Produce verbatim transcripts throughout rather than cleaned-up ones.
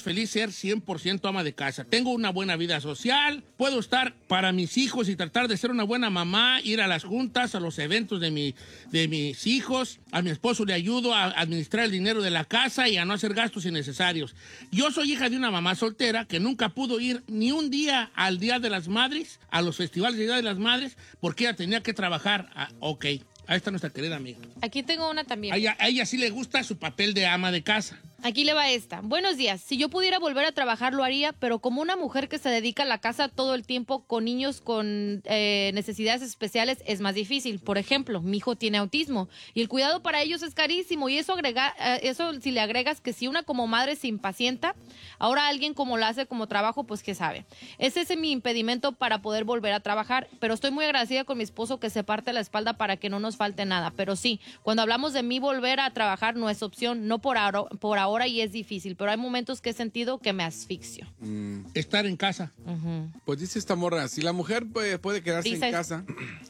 feliz ser cien por ciento ama de casa. Tengo una buena vida social, puedo estar para mis hijos y tratar de ser una buena mamá, ir a las juntas, a los eventos de, mi, de mis hijos. A mi esposo le ayudo a administrar el dinero de la casa y a no hacer gastos innecesarios. Yo soy hija de una mamá soltera que nunca pudo ir ni un día al Día de las Madres, a los festivales de Día de las Madres, porque ella tenía que trabajar. Ah, ok, ahí está nuestra querida amiga. Aquí tengo una también. A ella, a ella sí le gusta su papel de ama de casa. Aquí le va esta. Buenos días. Si yo pudiera volver a trabajar, lo haría, pero como una mujer que se dedica a la casa todo el tiempo con niños con eh, necesidades especiales es más difícil. Por ejemplo, mi hijo tiene autismo y el cuidado para ellos es carísimo. Y eso, agrega, eh, eso si le agregas que si una como madre se impacienta, ahora alguien como lo hace como trabajo, pues qué sabe. Ese es mi impedimento para poder volver a trabajar, pero estoy muy agradecida con mi esposo que se parte la espalda para que no nos falte nada. Pero sí, cuando hablamos de mí volver a trabajar no es opción, no por ahora, por ahora y es difícil, pero hay momentos que he sentido que me asfixio. Mm. Estar en casa. Uh-huh. Pues dice esta morra, si la mujer puede, puede quedarse Dices... en casa,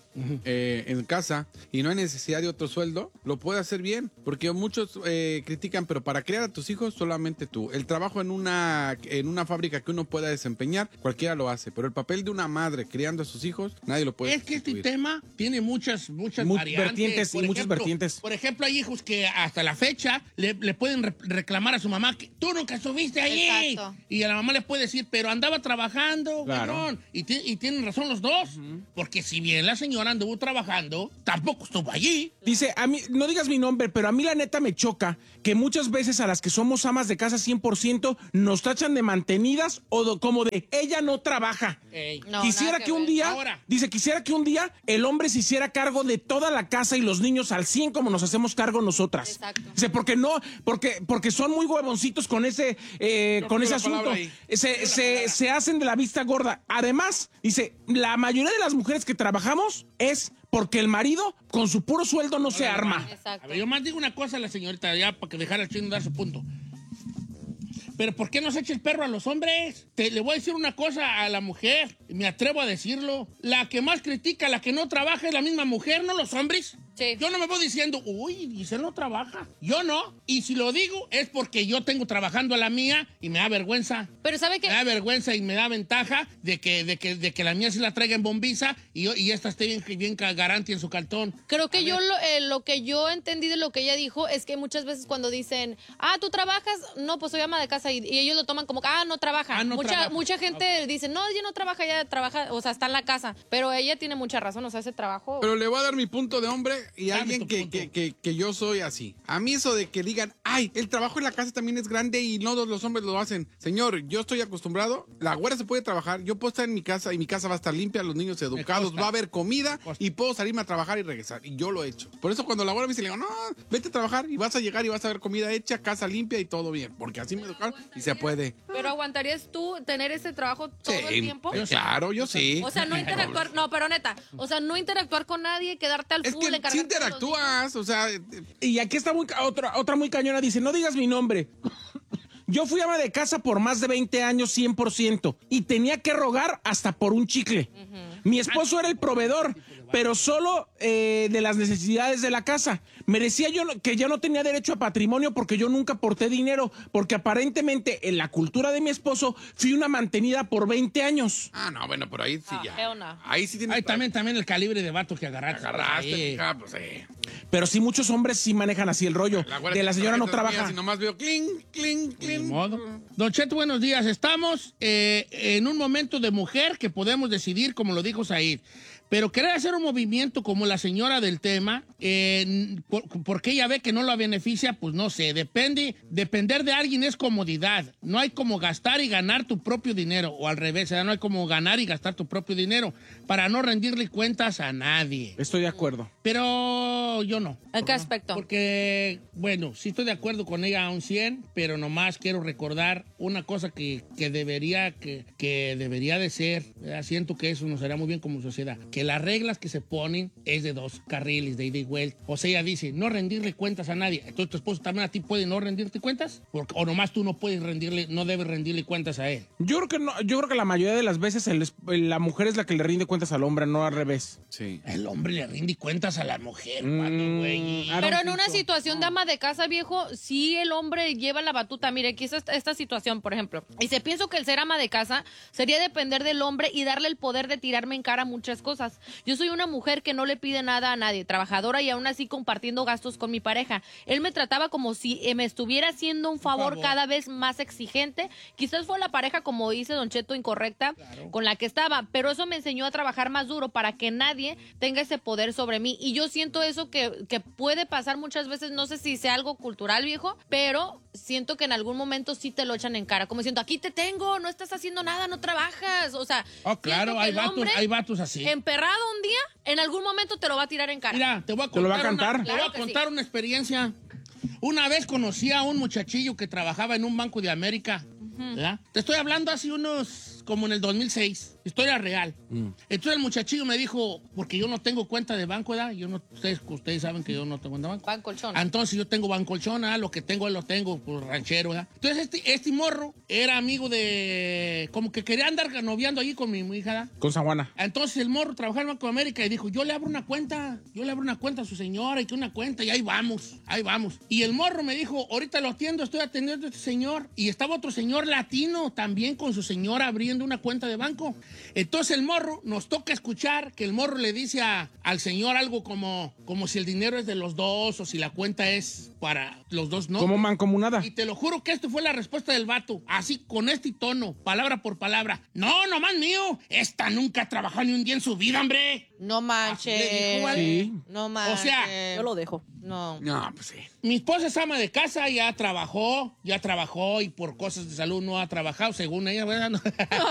eh, en casa y no hay necesidad de otro sueldo, lo puede hacer bien, porque muchos eh, critican, pero para criar a tus hijos solamente tú. El trabajo en una, en una fábrica que uno pueda desempeñar, cualquiera lo hace, pero el papel de una madre criando a sus hijos, nadie lo puede Es que este tema tiene muchas, muchas Muy variantes. Vertientes, por y ejemplo, muchas vertientes. Por ejemplo, hay hijos que hasta la fecha le, le pueden re reclamar a su mamá que tú nunca estuviste allí. Exacto. Y a la mamá le puede decir, pero andaba trabajando, claro. Y, y tienen razón los dos, uh-huh. Porque si bien la señora anduvo trabajando, tampoco estuvo allí. Dice, a mí, no digas mi nombre, pero a mí la neta me choca que muchas veces a las que somos amas de casa cien por ciento nos tachan de mantenidas o de, como de ella no trabaja. No, quisiera que, que un día, Ahora. dice, quisiera que un día el hombre se hiciera cargo de toda la casa y los niños al cien como nos hacemos cargo nosotras. Exacto. Dice, porque no, porque, porque son muy huevoncitos con ese, eh, con ese asunto. Se, se, se hacen de la vista gorda. Además, dice, la mayoría de las mujeres que trabajamos es porque el marido con su puro sueldo no Hola, se arma. A ver, yo más digo una cosa a la señorita ya para que dejara el chino dar su punto. Pero ¿por qué no se echa el perro a los hombres? Te, le voy a decir una cosa a la mujer, y me atrevo a decirlo. La que más critica, la que no trabaja es la misma mujer, no los hombres. Sí. Yo no me voy diciendo, uy, Giselle no trabaja. Yo no. Y si lo digo es porque yo tengo trabajando a la mía y me da vergüenza. Pero ¿sabe qué? Me da vergüenza y me da ventaja de que, de que, de que la mía sí la traiga en bombiza y, yo, y esta esté bien, bien garante en su cartón. Creo que a yo lo, eh, lo que yo entendí de lo que ella dijo es que muchas veces cuando dicen, ah, ¿tú trabajas? No, pues soy ama de casa. Y, y ellos lo toman como, ah, no trabaja. Ah, no mucha, trabaja. Mucha gente okay. dice, no, ella no trabaja, ella trabaja, o sea, está en la casa. Pero ella tiene mucha razón, o sea, ese trabajo. Pero le voy a dar mi punto de hombre. Y Dame alguien que, que, que, que yo soy así. A mí eso de que digan, ay, el trabajo en la casa también es grande y no todos los hombres lo hacen. Señor, yo estoy acostumbrado, la güera se puede trabajar, yo puedo estar en mi casa y mi casa va a estar limpia, los niños educados, va a haber comida y puedo salirme a trabajar y regresar. Y yo lo he hecho. Por eso cuando la güera me dice, le digo, no, vete a trabajar y vas a llegar y vas a ver comida hecha, casa limpia y todo bien. Porque así me educaron y se puede. Pero ¿aguantarías tú tener ese trabajo todo sí, el tiempo? Yo claro, yo sí. O sea, no interactuar, no, pero neta, o sea, no interactuar con nadie, quedarte al es full, que si interactúas, o sea. Y aquí está muy, otra, otra muy cañona, dice, no digas mi nombre. Yo fui ama de casa por más de veinte años, cien por ciento, y tenía que rogar hasta por un chicle. Uh-huh. Mi esposo era el proveedor, pero solo eh, de las necesidades de la casa. Me decía yo que yo no tenía derecho a patrimonio porque yo nunca aporté dinero, porque aparentemente en la cultura de mi esposo fui una mantenida por veinte años. Ah, no, bueno, por ahí sí ah, ya. No. Ahí sí tiene. Ahí también, también el calibre de vato que agarraste. Agarraste, hija, pues sí. Pero sí, muchos hombres sí manejan así el rollo. La de la señora no trabaja. Si nomás veo cling, cling, cling. Ni modo. Don Cheto, buenos días. Estamos eh, en un momento de mujer que podemos decidir, como lo dijo Said. Pero querer hacer un movimiento como la señora del tema, eh, por, porque ella ve que no la beneficia, pues no sé. Depende, depender de alguien es comodidad. No hay como gastar y ganar tu propio dinero. O al revés, ¿eh? No hay como ganar y gastar tu propio dinero para no rendirle cuentas a nadie. Estoy de acuerdo. Pero yo no. ¿En qué aspecto? Porque, bueno, sí estoy de acuerdo con ella a un cien, pero nomás quiero recordar una cosa que, que, debería, que, que debería de ser. Siento que eso nos hará muy bien como sociedad. Que que las reglas que se ponen es de dos carriles, de ida y vuelta. O sea, ella dice, no rendirle cuentas a nadie. Entonces tu esposo también a ti puede no rendirte cuentas. Porque, o nomás tú no puedes rendirle, no debes rendirle cuentas a él. Yo creo que no, yo creo que la mayoría de las veces el, la mujer es la que le rinde cuentas al hombre, no al revés. Sí. El hombre le rinde cuentas a la mujer, mm, güey. Pero en una situación de ama de casa, viejo, sí el hombre lleva la batuta. Mire, aquí está esta, esta situación, por ejemplo. Y se pienso que el ser ama de casa sería depender del hombre y darle el poder de tirarme en cara muchas cosas. Yo soy una mujer que no le pide nada a nadie, trabajadora y aún así compartiendo gastos con mi pareja. Él me trataba como si eh, me estuviera haciendo un favor, favor cada vez más exigente. Quizás fue la pareja, como dice Don Cheto, incorrecta, claro, con la que estaba, pero eso me enseñó a trabajar más duro para que nadie tenga ese poder sobre mí. Y yo siento eso que, que puede pasar muchas veces, no sé si sea algo cultural, viejo, pero siento que en algún momento sí te lo echan en cara, como diciendo, aquí te tengo, no estás haciendo nada, no trabajas, o sea... Oh, claro, hay vatos, hay vatos así. Emperrado un día, en algún momento te lo va a tirar en cara. Mira, te voy a contar, ¿Te lo va a cantar? Una, te claro voy a contar sí. una experiencia. Una vez conocí a un muchachillo que trabajaba en un banco de América, uh-huh. ¿verdad? Te estoy hablando hace unos, como en el dos mil seis. Historia real. Mm. Entonces el muchachillo me dijo, porque yo no tengo cuenta de banco, ¿verdad? Yo no, ustedes, ustedes saben que yo no tengo cuenta de banco. Bancolchón. Entonces yo tengo bancolchón, ¿verdad? Lo que tengo, lo tengo, pues ranchero, ¿verdad? Entonces este, este morro era amigo de... Como que quería andar noviando allí con mi, mi hija, ¿verdad? Con Saguana. Entonces el morro trabajaba en Banco de América y dijo, yo le abro una cuenta, yo le abro una cuenta a su señora y que una cuenta y ahí vamos, ahí vamos. Y el morro me dijo, ahorita lo atiendo, estoy atendiendo a este señor. Y estaba otro señor latino también con su señora abriendo una cuenta de banco. Entonces el morro nos toca escuchar que el morro le dice a, al señor algo como, como si el dinero es de los dos o si la cuenta es para los dos, ¿no? Como mancomunada. Y te lo juro que esto fue la respuesta del vato, así con este tono, palabra por palabra. No, nomás mío, esta nunca ha trabajado ni un día en su vida, hombre. No manches. Dijo, ¿vale? Sí. No manches. O sea, yo lo dejo. No. No, pues sí. Mi esposa es ama de casa, ya trabajó, ya trabajó y por cosas de salud no ha trabajado, según ella, ¿verdad? No.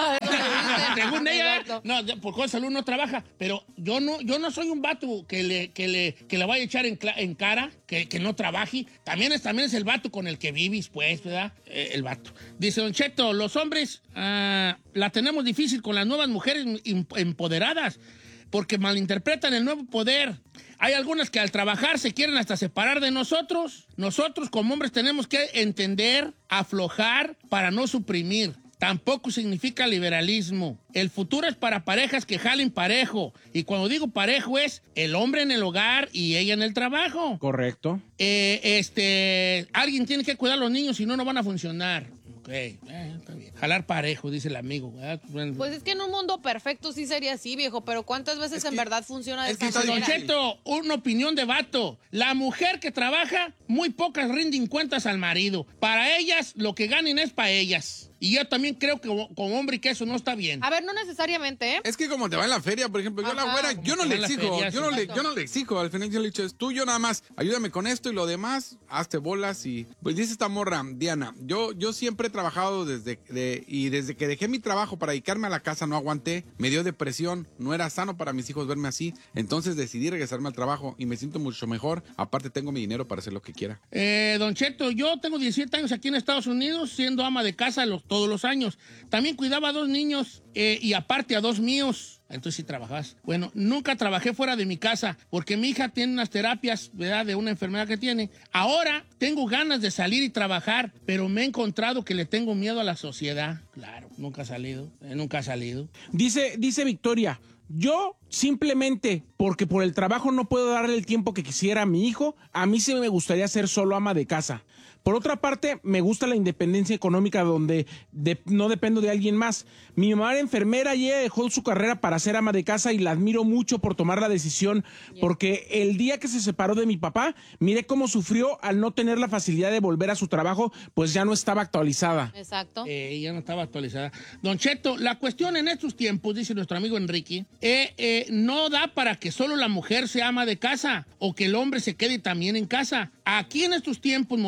Según ella, no, por cosas de salud no trabaja, pero yo no, yo no soy un vato que le, que le, que le vaya a echar en, en cara, que, que no trabaje. También es, también es el vato con el que vives, pues, ¿verdad? Eh, el vato. Dice Don Cheto, los hombres uh, la tenemos difícil con las nuevas mujeres empoderadas, porque malinterpretan el nuevo poder. Hay algunas que al trabajar se quieren hasta separar de nosotros. Nosotros como hombres tenemos que entender, aflojar para no suprimir. Tampoco significa liberalismo. El futuro es para parejas que jalen parejo. Y cuando digo parejo es el hombre en el hogar y ella en el trabajo. Correcto. Eh, este, alguien tiene que cuidar a los niños, si no, no van a funcionar. Ok, eh, está bien. Jalar parejo, dice el amigo. ¿Verdad? Pues es que en un mundo perfecto sí sería así, viejo, pero ¿cuántas veces es en que, verdad funciona de esta manera? Don Cheto, una opinión de vato. La mujer que trabaja, muy pocas rinden cuentas al marido. Para ellas, lo que ganen es para ellas. Y yo también creo que como, como hombre que eso no está bien. A ver, no necesariamente, ¿eh? Es que como te va en la feria, por ejemplo, yo Ajá, la güera, yo no le exijo, feria, yo, no le, yo no le exijo. Al final yo le he dicho, es tuyo nada más, ayúdame con esto y lo demás, hazte bolas y... Pues dice esta morra, Diana, yo, yo siempre he trabajado desde de, y desde que dejé mi trabajo para dedicarme a la casa no aguanté, me dio depresión, no era sano para mis hijos verme así, entonces decidí regresarme al trabajo y me siento mucho mejor, aparte tengo mi dinero para hacer lo que quiera. Eh, Don Cheto, yo tengo diecisiete años aquí en Estados Unidos, siendo ama de casa los, todos los años. También cuidaba a dos niños eh, y aparte a dos míos. Entonces sí trabajabas. Bueno, nunca trabajé fuera de mi casa porque mi hija tiene unas terapias, ¿verdad? De una enfermedad que tiene. Ahora tengo ganas de salir y trabajar, pero me he encontrado que le tengo miedo a la sociedad. Claro, nunca ha salido, eh, nunca ha salido. Dice, dice Victoria, yo simplemente porque por el trabajo no puedo darle el tiempo que quisiera a mi hijo, a mí sí me gustaría ser solo ama de casa. Por otra parte, me gusta la independencia económica donde de, no dependo de alguien más. Mi mamá era enfermera y ella dejó su carrera para ser ama de casa y la admiro mucho por tomar la decisión, yeah. porque el día que se separó de mi papá, miré cómo sufrió al no tener la facilidad de volver a su trabajo, pues ya no estaba actualizada. Exacto. Eh, ya no estaba actualizada. Don Cheto, la cuestión en estos tiempos, dice nuestro amigo Enrique, eh, eh, no da para que solo la mujer sea ama de casa o que el hombre se quede también en casa. Aquí en estos tiempos modernos,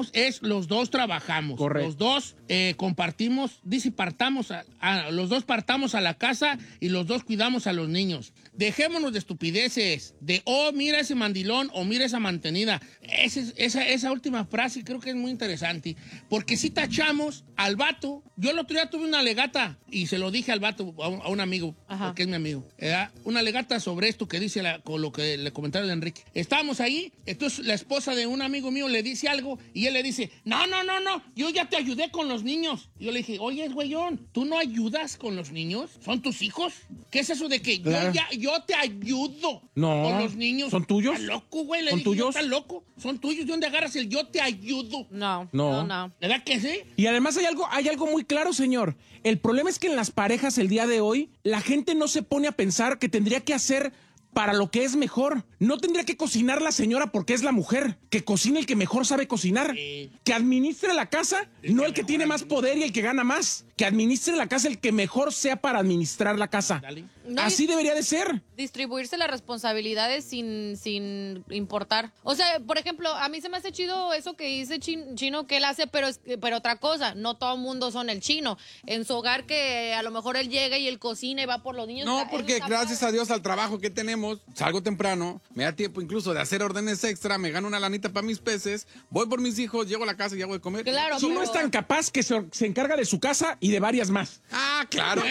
hacemos es los dos trabajamos. Correcto. Los dos eh, compartimos, dice partamos, a, a- los dos partamos a la casa y los dos cuidamos a los niños. Dejémonos de estupideces, de, oh, mira ese mandilón o mira esa mantenida. Ese- esa, esa última frase creo que es muy interesante, porque si tachamos al vato, yo el otro día tuve una legata y se lo dije al vato, a un, a un amigo, Ajá. porque es mi amigo, ¿verdad? Una legata sobre esto que dice la, con lo que le comentaron de Enrique. Estábamos ahí, entonces la esposa de un amigo mío le dice algo y él le dice, no, no, no, no, yo ya te ayudé con los niños. Y yo le dije, oye, güeyón, ¿tú no ayudas con los niños? ¿Son tus hijos? ¿Qué es eso de que Claro. yo ya, yo te ayudo No, con los niños? ¿son tuyos? ¿Estás loco, güey? Le ¿Son dije, yo, tuyos? ¿estás loco? ¿Son tuyos? ¿De dónde agarras el yo te ayudo? No, No. no, no. ¿Verdad que sí? Y además hay algo, hay algo muy claro, señor. El problema es que en las parejas el día de hoy, la gente no se pone a pensar que tendría que hacer para lo que es mejor. No tendría que cocinar la señora porque es la mujer. Que cocine el que mejor sabe cocinar. Sí. Que administre la casa, no el que tiene más poder y el que gana más. Que administre la casa el que mejor sea para administrar la casa. Dale. No, Así y- debería de ser. Distribuirse las responsabilidades sin, sin importar. O sea, por ejemplo, a mí se me hace chido eso que dice Chin- Chino que él hace, pero, es, pero otra cosa, no todo el mundo son el Chino. En su hogar que a lo mejor él llega y él cocina y va por los niños. No, Eso porque está gracias padre. a Dios al trabajo que tenemos, salgo temprano, me da tiempo incluso de hacer órdenes extra, me gano una lanita para mis peces, voy por mis hijos, llego a la casa y hago de comer. Claro, Chino pero- es tan capaz que se, se encarga de su casa y de varias más. Ah, claro.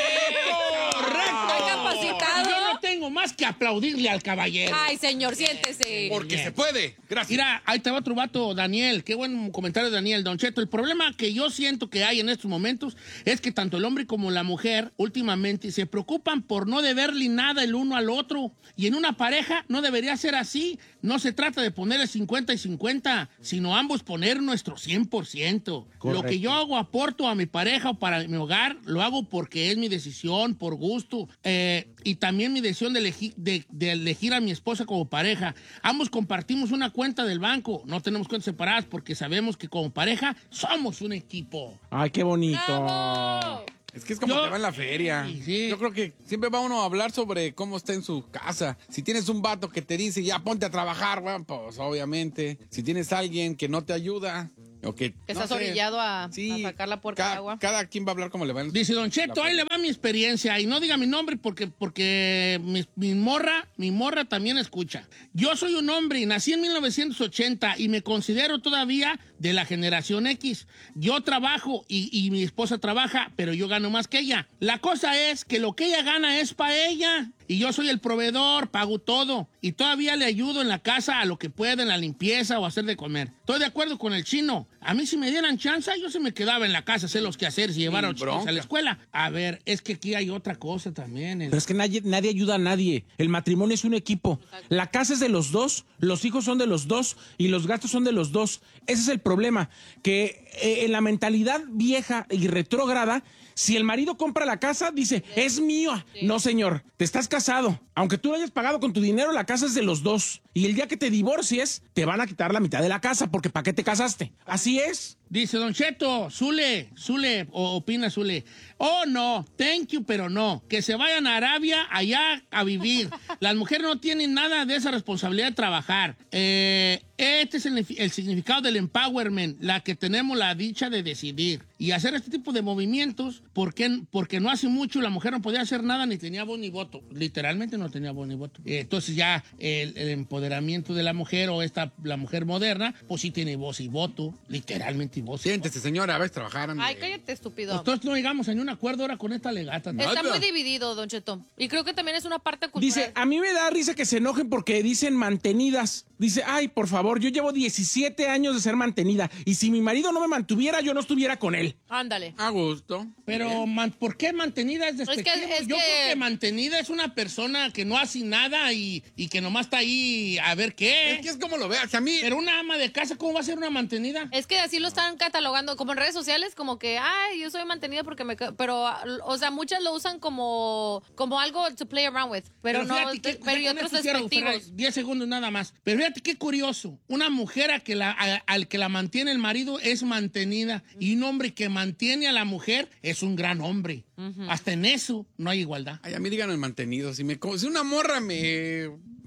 ¡Correcto! Está capacitado. Yo no tengo más que aplaudirle al caballero. Ay, señor, siéntese. Porque se puede. Gracias. Mira, ahí te va otro vato, Daniel. Qué buen comentario, Daniel. Don Cheto, el problema que yo siento que hay en estos momentos es que tanto el hombre como la mujer últimamente se preocupan por no deberle nada el uno al otro. Y en una pareja no debería ser así. No se trata de poner el cincuenta y cincuenta, sino ambos poner nuestro cien por ciento. Lo que yo hago, aporto a mi pareja o para mi hogar, lo hago porque es mi decisión, por gusto. Eh, y también mi decisión de elegir, de, de elegir a mi esposa como pareja. Ambos compartimos una cuenta del banco. No tenemos cuentas separadas porque sabemos que como pareja somos un equipo. Ay, qué bonito. ¡Bravo! Es que es como Yo- te va en la feria. Sí, sí. Yo creo que siempre va uno a hablar sobre cómo está en su casa. Si tienes un vato que te dice, ya ponte a trabajar, bueno, pues obviamente. Si tienes alguien que no te ayuda, o que... Que no estás sé. orillado a, Sí, a sacar la puerta ca- de agua. Cada quien va a hablar como le va en Dice Don Cheto, ahí le va mi experiencia. Y no diga mi nombre porque, porque mi, mi morra, mi morra también escucha. Yo soy un hombre y nací en mil novecientos ochenta y me considero todavía de la generación X. Yo trabajo y, y mi esposa trabaja, pero yo gano más que ella. La cosa es que lo que ella gana es para ella. Y yo soy el proveedor, pago todo. Y todavía le ayudo en la casa a lo que pueda, en la limpieza o hacer de comer. Estoy de acuerdo con el Chino. A mí si me dieran chance, yo se me quedaba en la casa a hacer los quehaceres y llevar a los chicos a la escuela. A ver, es que aquí hay otra cosa también. El- Pero es que nadie, nadie ayuda a nadie. El matrimonio es un equipo. La casa es de los dos, los hijos son de los dos y los gastos son de los dos. Ese es el problema. Que eh, en la mentalidad vieja y retrógrada, si el marido compra la casa, dice, es mío. No, señor, te estás casado. Aunque tú lo hayas pagado con tu dinero, la casa es de los dos. Y el día que te divorcies, te van a quitar la mitad de la casa, porque ¿para qué te casaste? Así es. Dice Don Cheto, Zule, Zule, o opina Zule. Oh, no, thank you, pero no. Que se vayan a Arabia allá a vivir. Las mujeres no tienen nada de esa responsabilidad de trabajar. Eh, este es el, el significado del empowerment, la que tenemos la dicha de decidir. Y hacer este tipo de movimientos, porque, porque no hace mucho la mujer no podía hacer nada ni tenía voz ni voto. Literalmente no tenía voz ni voto. Eh, entonces ya el, el empoderamiento de la mujer o esta, la mujer moderna, pues sí tiene voz y voto, literalmente y voz. y Siéntese, señora, a ver, trabajar. Ay, ándale. cállate, estúpido. voto. Entonces no llegamos a ni un acuerdo ahora con esta legata. ¿no? Está pero- muy dividido, Don Cheto. Y creo que también es una parte cultural. Dice, a mí me da risa que se enojen porque dicen mantenidas. Dice, ay, por favor, yo llevo diecisiete años de ser mantenida. Y si mi marido no me mantuviera, yo no estuviera con él. Ándale. A gusto. Pero, man- ¿por qué mantenida es que- despectivo? es Yo que- creo que mantenida es una persona que no hace nada y, y que nomás está ahí a ver qué. Es que es como lo veas. A mí, Pero una ama de casa, ¿cómo va a ser una mantenida? Es que así lo están catalogando, como en redes sociales, como que, ay, yo soy mantenida porque me... ca-". Pero, o sea, muchas lo usan como, como algo to play around with. Pero, no, fíjate que- pero y con otros esto cierro, despectivos. Ferrari, diez segundos nada más. Pero fíjate qué curioso. Una mujer a que la, a- al que la mantiene el marido es mantenida. Y un hombre que mantiene a la mujer es un gran hombre. Hasta en eso no hay igualdad. ay, a mí díganme mantenido. Si, me, co- si una morra me,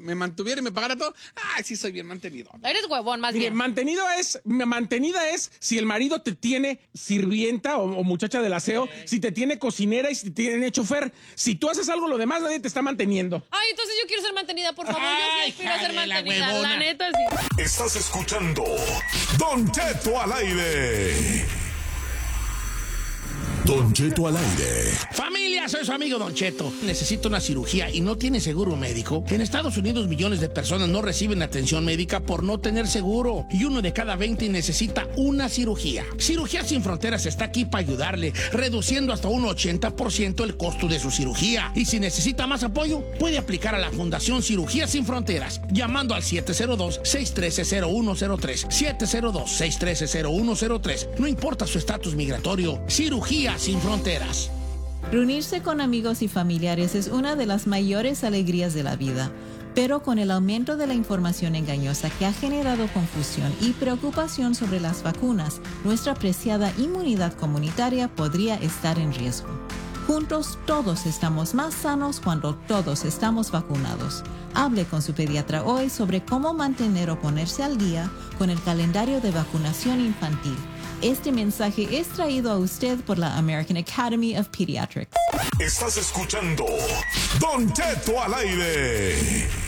me mantuviera y me pagara todo, ay, sí soy bien mantenido. Eres huevón, más Mire, bien. mantenido es, mantenida es si el marido te tiene sirvienta o, o muchacha del aseo, sí. si te tiene cocinera y si te tiene chofer. Si tú haces algo, lo demás nadie te está manteniendo. Ay, entonces yo quiero ser mantenida, por favor. Ay, yo sí quiero ser mantenida. La, la neta, sí. Estás escuchando Don Cheto al aire. Don Cheto al aire. Familia, soy su amigo Don Cheto. Necesito una cirugía y no tiene seguro médico. En Estados Unidos millones de personas no reciben atención médica por no tener seguro. Y uno de cada veinte necesita una cirugía. Cirugías Sin Fronteras está aquí para ayudarle, reduciendo hasta un ochenta por ciento el costo de su cirugía. Y si necesita más apoyo, puede aplicar a la Fundación Cirugías Sin Fronteras, llamando al siete cero dos, seis uno tres, cero uno cero tres. siete cero dos, seis uno tres, cero uno cero tres. No importa su estatus migratorio. Cirugía Sin Fronteras. Reunirse con amigos y familiares es una de las mayores alegrías de la vida, pero con el aumento de la información engañosa que ha generado confusión y preocupación sobre las vacunas, nuestra preciada inmunidad comunitaria podría estar en riesgo. Juntos todos estamos más sanos cuando todos estamos vacunados. Hable con su pediatra hoy sobre cómo mantener o ponerse al día con el calendario de vacunación infantil. Este mensaje es traído a usted por la American Academy of Pediatrics. Estás escuchando Don Cheto al aire.